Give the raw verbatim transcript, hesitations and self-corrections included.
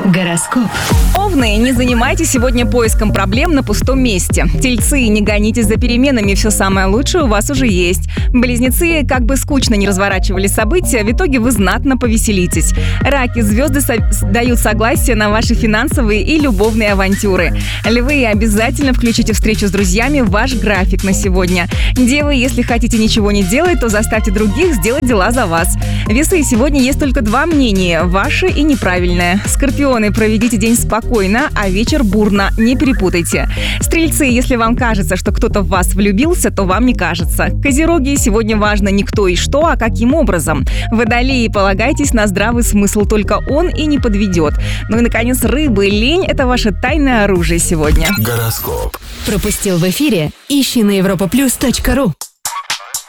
Гороскоп. Овны, не занимайтесь сегодня поиском проблем на пустом месте. Тельцы, не гонитесь за переменами, все самое лучшее у вас уже есть. Близнецы, как бы скучно не разворачивали события, в итоге вы знатно повеселитесь. Раки, звезды со- дают согласие на ваши финансовые и любовные авантюры. Львы, обязательно включите встречу с друзьями в ваш график на сегодня. Девы, если хотите ничего не делать, то заставьте других сделать дела за вас. Весы, сегодня есть только два мнения – ваше и неправильное. Скорпионы, проведите день спокойно, а вечер бурно, не перепутайте. Стрельцы, если вам кажется, что кто-то в вас влюбился, то вам не кажется. Козероги, сегодня важно не кто и что, а каким образом. Водолеи, полагайтесь на здравый смысл, только он и не подведет. Ну и, наконец, рыбы, лень – это ваше тайное оружие сегодня. Гороскоп. Пропустил в эфире? Ищи на европа плюс точка ру.